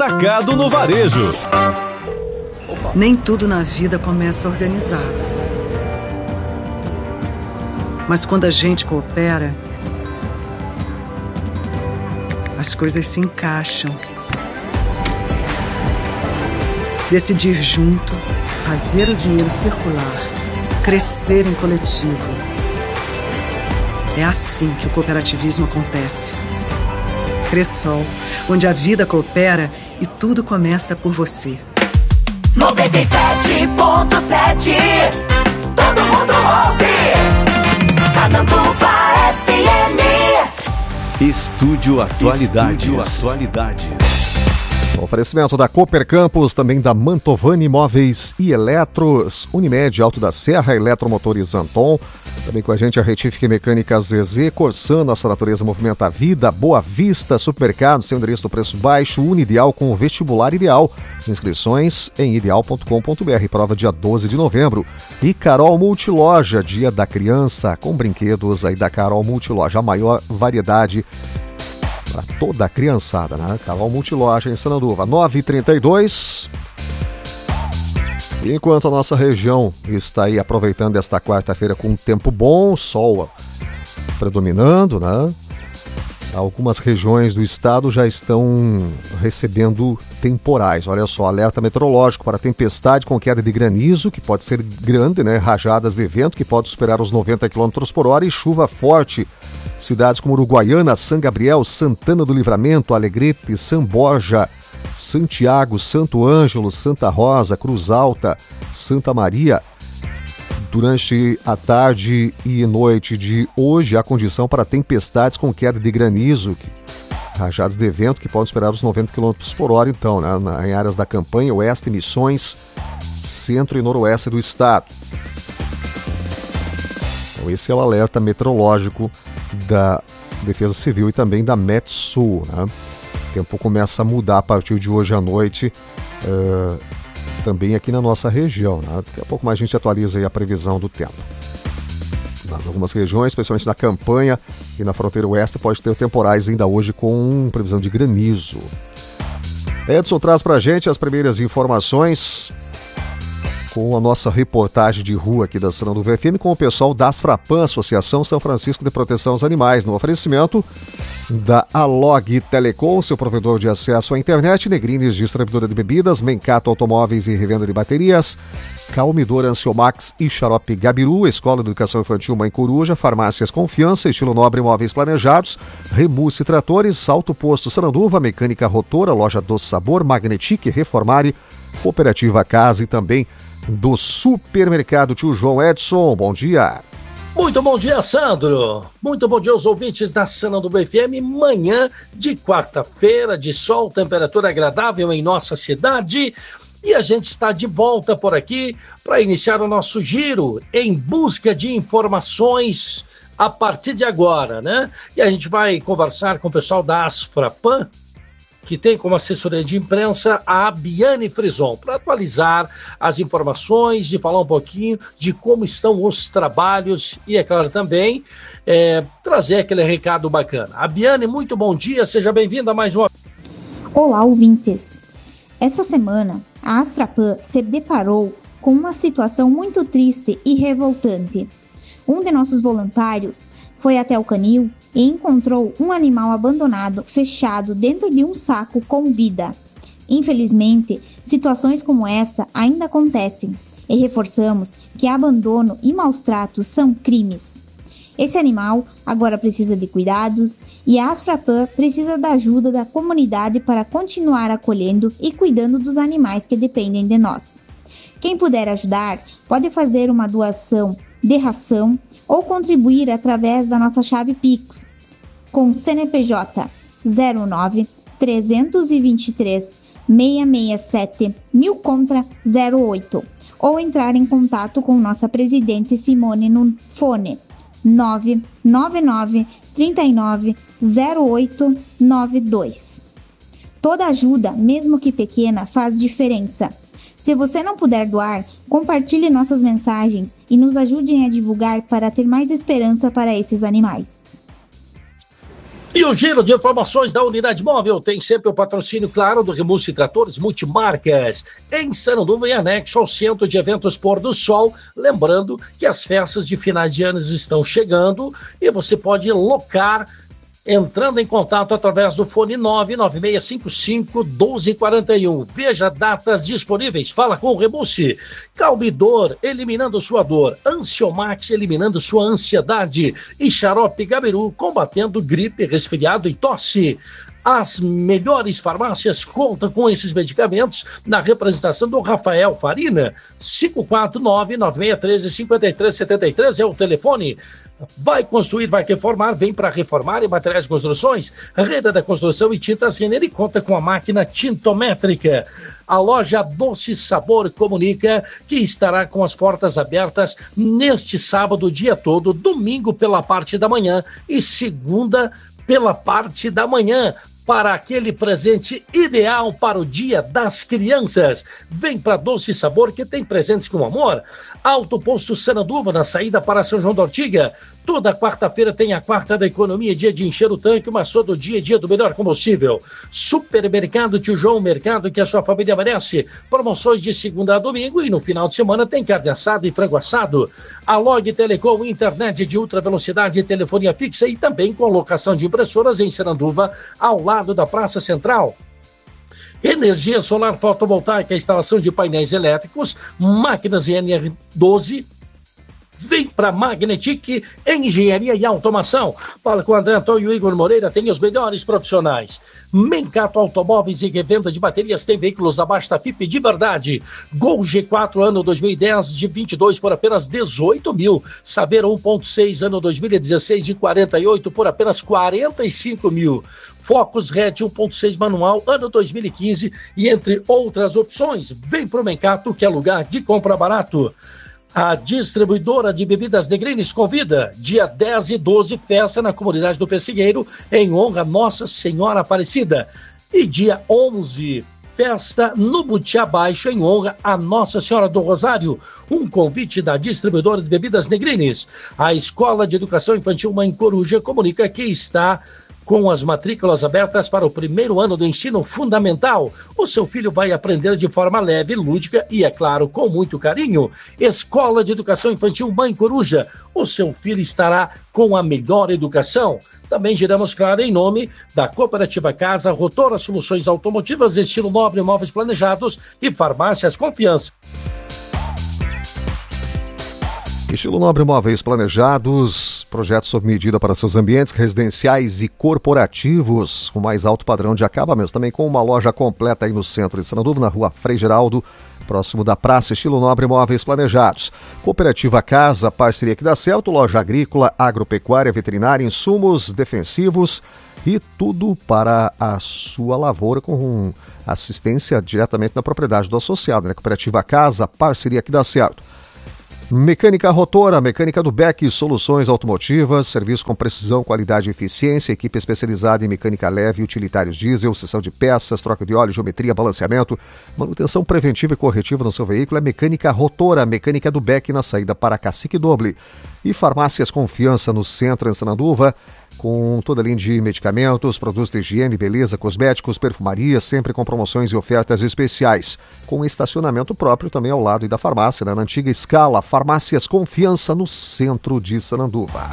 Atacado no Varejo. Nem tudo na vida começa organizado. Mas quando a gente coopera, as coisas se encaixam. Decidir junto, fazer o dinheiro circular, crescer em coletivo. É assim que o cooperativismo acontece. Cressol, onde a vida coopera e tudo começa por você. 97.7, todo mundo ouve. Sananduva FM. Estúdio Atualidades. Oferecimento da Cooper Campus, também da Mantovani Imóveis e Eletros, Unimed Alto da Serra, Eletromotores Anton. Também com a gente a Retífica e Mecânica ZZ, Corsan, nossa natureza movimenta a vida, Boa Vista, Supermercado, seu endereço do preço baixo, Unideal com vestibular ideal. Inscrições em ideal.com.br, prova dia 12 de novembro. E Carol Multiloja, Dia da Criança, com brinquedos aí da Carol Multiloja, a maior variedade para toda a criançada, né? Carol Multiloja em Sananduva, 9h32. Enquanto a nossa região está aí aproveitando esta quarta-feira com um tempo bom, sol predominando, né? Algumas regiões do estado já estão recebendo temporais. Olha só, alerta meteorológico para tempestade com queda de granizo, que pode ser grande, né? Rajadas de vento, que pode superar os 90 km por hora, e chuva forte. Cidades como Uruguaiana, São Gabriel, Santana do Livramento, Alegrete, São Borja, Santiago, Santo Ângelo, Santa Rosa, Cruz Alta, Santa Maria. Durante a tarde e noite de hoje, há condição para tempestades com queda de granizo, rajadas de vento que podem esperar os 90 km por hora, então, né, em áreas da Campanha, Oeste, Missões, Centro e Noroeste do estado. Então, esse é o alerta meteorológico da Defesa Civil e também da Metsul, né? O tempo começa a mudar a partir de hoje à noite, também aqui na nossa região, né? Daqui a pouco mais a gente atualiza aí a previsão do tempo. Nas algumas regiões, especialmente na Campanha e na fronteira oeste, pode ter temporais ainda hoje com previsão de granizo. Edson traz pra gente as primeiras informações com a nossa reportagem de rua aqui da Sananduva FM com o pessoal da Asfrapan, Associação São Francisco de Proteção aos Animais, no oferecimento da Alog Telecom, seu provedor de acesso à internet, Negrines, distribuidora de bebidas, Mencato Automóveis e revenda de baterias, Calmidor Anciomax e Xarope Gabiru, Escola de Educação Infantil Mãe Coruja, Farmácias Confiança, Estilo Nobre Móveis Planejados, Remusse Tratores, Alto Posto Sananduva, Mecânica Rotora, Loja Doce Sabor, Magnetique, Reformare, Cooperativa Casa e também do Supermercado Tio João. Edson, bom dia. Muito bom dia, Sandro. Muito bom dia aos ouvintes da Sananduva FM. Manhã de quarta-feira, de sol, temperatura agradável em nossa cidade. E a gente está de volta por aqui para iniciar o nosso giro em busca de informações a partir de agora, né? E a gente vai conversar com o pessoal da Asfrapan, que tem como assessoria de imprensa a Biane Frison, para atualizar as informações e falar um pouquinho de como estão os trabalhos e, é claro, também trazer aquele recado bacana. A Biane, muito bom dia, seja bem-vinda a mais uma. Olá, ouvintes. Essa semana, a Asfrapan se deparou com uma situação muito triste e revoltante. Um de nossos voluntários foi até o canil e encontrou um animal abandonado, fechado dentro de um saco com vida. Infelizmente, situações como essa ainda acontecem e reforçamos que abandono e maus tratos são crimes. Esse animal agora precisa de cuidados e a Asfrapan precisa da ajuda da comunidade para continuar acolhendo e cuidando dos animais que dependem de nós. Quem puder ajudar pode fazer uma doação de ração ou contribuir através da nossa chave Pix com CNPJ 09 323 667 1000 contra 08 ou entrar em contato com nossa presidente Simone no fone 999 39 0892. Toda ajuda, mesmo que pequena, faz diferença. Se você não puder doar, compartilhe nossas mensagens e nos ajude a divulgar para ter mais esperança para esses animais. E o giro de informações da Unidade Móvel tem sempre o patrocínio, claro, do Remus Tratores Multimarcas, em Sananduva e anexo ao Centro de Eventos Pôr do Sol. Lembrando que as festas de finais de anos estão chegando e você pode locar entrando em contato através do fone 99655-1241. Veja datas disponíveis, fala com o Rebuce. Calmidor, eliminando sua dor. Ansiomax, eliminando sua ansiedade. E Xarope Gabiru, combatendo gripe, resfriado e tosse. As melhores farmácias contam com esses medicamentos na representação do Rafael Farina. 549-9613-5373 é o telefone. Vai construir, vai reformar, vem para reformar em materiais de construções. Rede da Construção e Tintas Renner conta com a máquina tintométrica. A loja Doce Sabor comunica que estará com as portas abertas neste sábado o dia todo, domingo pela parte da manhã e segunda pela parte da manhã, para aquele presente ideal para o Dia das Crianças. Vem para Doce Sabor, que tem presentes com amor. Alto Posto Sananduva, na saída para São João da Ortiga. Toda quarta-feira tem a quarta da economia, dia de encher o tanque, mas todo dia é dia do melhor combustível. Supermercado Tio João, mercado que a sua família merece. Promoções de segunda a domingo e no final de semana tem carne assada e frango assado. A Log Telecom, internet de ultra velocidade e telefonia fixa e também com locação de impressoras em Sananduva, ao lado da Praça Central. Energia solar fotovoltaica, instalação de painéis elétricos, máquinas NR12. Vem para Magnetic Engenharia e Automação. Fala com o André Antônio e Igor Moreira, tem os melhores profissionais. Mencato Automóveis e Revenda de Baterias, tem veículos abaixo da FIP de verdade. Gol G4 ano 2010 de 22 por apenas 18 mil. Saber 1.6 ano 2016 de 48 por apenas 45 mil. Focus Red 1.6 manual ano 2015 e entre outras opções. Vem pro Mencato, que é lugar de compra barato. A distribuidora de bebidas Negrines convida, dia 10 e 12, festa na comunidade do Pessigueiro, em honra a Nossa Senhora Aparecida. E dia 11, festa no Butiá Baixo, em honra a Nossa Senhora do Rosário. Um convite da distribuidora de bebidas Negrines. A Escola de Educação Infantil Mãe Coruja comunica que está com as matrículas abertas para o primeiro ano do ensino fundamental. O seu filho vai aprender de forma leve, lúdica e, é claro, com muito carinho. Escola de Educação Infantil Mãe Coruja. O seu filho estará com a melhor educação. Também giramos, claro, em nome da Cooperativa Casa, Rotora Soluções Automotivas, Estilo Nobre, Móveis Planejados e Farmácias Confiança. Estilo Nobre Móveis Planejados, projetos sob medida para seus ambientes residenciais e corporativos, com mais alto padrão de acabamento. Também com uma loja completa aí no centro de Sananduva, na rua Frei Geraldo, próximo da praça. Estilo Nobre Móveis Planejados. Cooperativa Casa, parceria que dá certo, loja agrícola, agropecuária, veterinária, insumos defensivos e tudo para a sua lavoura com assistência diretamente na propriedade do associado, né? Cooperativa Casa, parceria que dá certo. Mecânica Rotora, mecânica do Beck, soluções automotivas, serviço com precisão, qualidade e eficiência, equipe especializada em mecânica leve, utilitários diesel, seção de peças, troca de óleo, geometria, balanceamento, manutenção preventiva e corretiva no seu veículo. É Mecânica Rotora, mecânica do Beck na saída para Cacique Doble. E Farmácias Confiança no centro, em Sananduva, com toda a linha de medicamentos, produtos de higiene, beleza, cosméticos, perfumaria, sempre com promoções e ofertas especiais. Com estacionamento próprio também ao lado da farmácia, né? Na antiga escala, Farmácias Confiança no centro de Sananduva.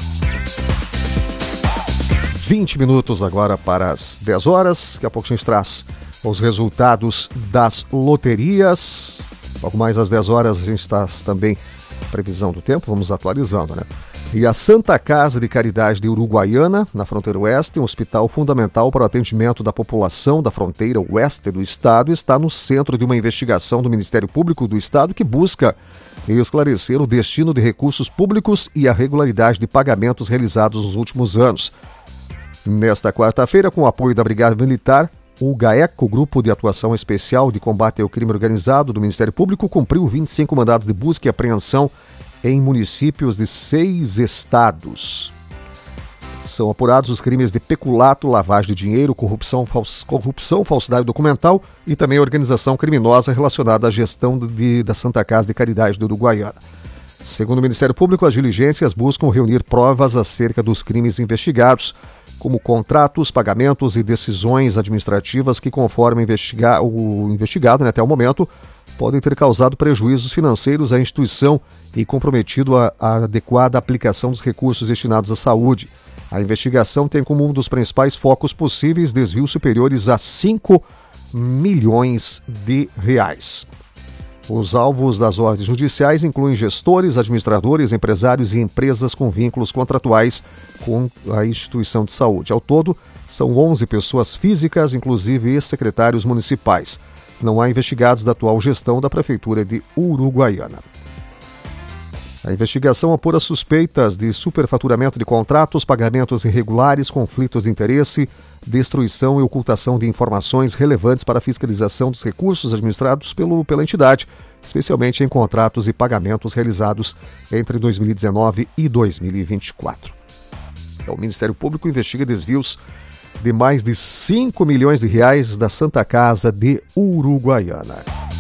20 minutos agora para as 10 horas. Daqui a pouco a gente traz os resultados das loterias. Logo mais às 10 horas a gente traz também previsão do tempo, vamos atualizando, né? E a Santa Casa de Caridade de Uruguaiana, na fronteira oeste, um hospital fundamental para o atendimento da população da fronteira oeste do estado, está no centro de uma investigação do Ministério Público do Estado que busca esclarecer o destino de recursos públicos e a regularidade de pagamentos realizados nos últimos anos. Nesta quarta-feira, com o apoio da Brigada Militar, o GAECO, Grupo de Atuação Especial de Combate ao Crime Organizado do Ministério Público, cumpriu 25 mandados de busca e apreensão em municípios de 6 estados. São apurados os crimes de peculato, lavagem de dinheiro, corrupção, falsidade documental e também organização criminosa relacionada à gestão da Santa Casa de Caridade de Uruguaiana. Segundo o Ministério Público, as diligências buscam reunir provas acerca dos crimes investigados, como contratos, pagamentos e decisões administrativas que, conforme o investigado, até o momento, podem ter causado prejuízos financeiros à instituição e comprometido a adequada aplicação dos recursos destinados à saúde. A investigação tem como um dos principais focos possíveis desvios superiores a 5 milhões de reais. Os alvos das ordens judiciais incluem gestores, administradores, empresários e empresas com vínculos contratuais com a instituição de saúde. Ao todo, são 11 pessoas físicas, inclusive ex-secretários municipais. Não há investigados da atual gestão da Prefeitura de Uruguaiana. A investigação apura suspeitas de superfaturamento de contratos, pagamentos irregulares, conflitos de interesse, destruição e ocultação de informações relevantes para a fiscalização dos recursos administrados pela entidade, especialmente em contratos e pagamentos realizados entre 2019 e 2024. O Ministério Público investiga desvios de mais de 5 milhões de reais da Santa Casa de Uruguaiana.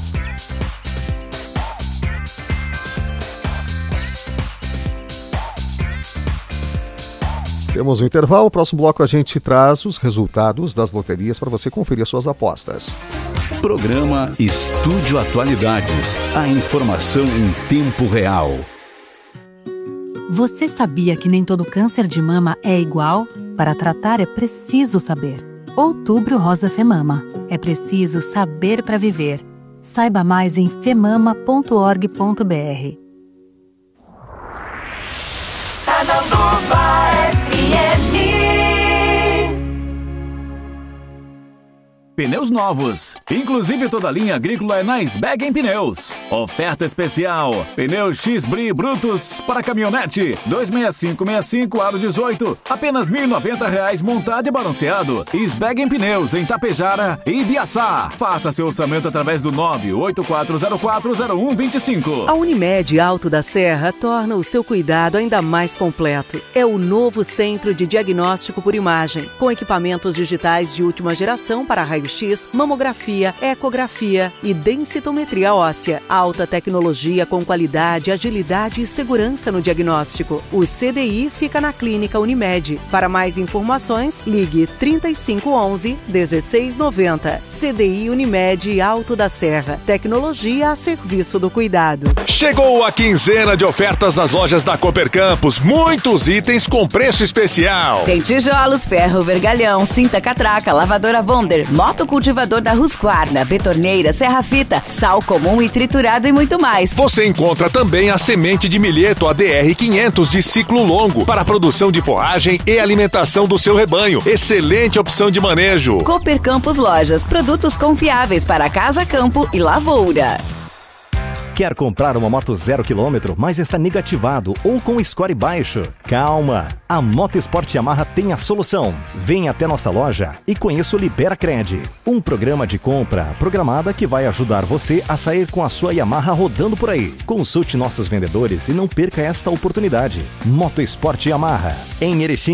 Temos um intervalo. No próximo bloco a gente traz os resultados das loterias para você conferir suas apostas. Programa Estúdio Atualidades. A informação em tempo real. Você sabia que nem todo câncer de mama é igual? Para tratar é preciso saber. Outubro Rosa Femama. É preciso saber para viver. Saiba mais em femama.org.br. Sananduva FM. Pneus novos, inclusive toda a linha agrícola é na Sbeggen Pneus. Oferta especial, pneu X-Bri Brutus para caminhonete, 26565 aro 18, apenas R$ 1.090 montado e balanceado. Sbeggen Pneus em Tapejara e Ibiaçá. Faça seu orçamento através do 984040125. A Unimed Alto da Serra torna o seu cuidado ainda mais completo. É o novo centro de diagnóstico por imagem, com equipamentos digitais de última geração para raio-x, mamografia, ecografia e densitometria óssea. Alta tecnologia com qualidade, agilidade e segurança no diagnóstico. O CDI fica na Clínica Unimed. Para mais informações, ligue 3511-1690. CDI Unimed Alto da Serra. Tecnologia a serviço do cuidado. Chegou a quinzena de ofertas nas lojas da Cooper Campos. Muitos itens com preço especial. Tem tijolos, ferro, vergalhão, cinta catraca, lavadora Wonder, moto cultivador da Husqvarna, betorneira, serra-fita, sal comum e triturado e muito mais. Você encontra também a semente de milheto ADR 500 de ciclo longo para a produção de forragem e alimentação do seu rebanho. Excelente opção de manejo. Cooper Campos Lojas, produtos confiáveis para casa, campo e lavoura. Quer comprar uma moto 0 km, mas está negativado ou com score baixo? Calma! A Motosport Yamaha tem a solução. Venha até nossa loja e conheça o LiberaCred, um programa de compra programada que vai ajudar você a sair com a sua Yamaha rodando por aí. Consulte nossos vendedores e não perca esta oportunidade. Motosport Yamaha, em Erechim.